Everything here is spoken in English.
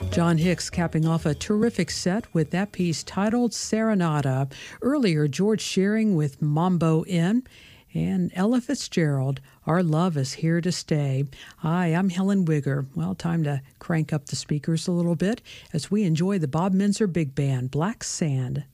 John Hicks capping off a terrific set with that piece titled Serenata. Earlier, George Shearing with Mambo Inn, and Ella Fitzgerald, Our Love is Here to Stay. Hi, I'm Helen Wigger. Well, time to crank up the speakers a little bit as we enjoy the Bob Menzer Big Band, Black Sand.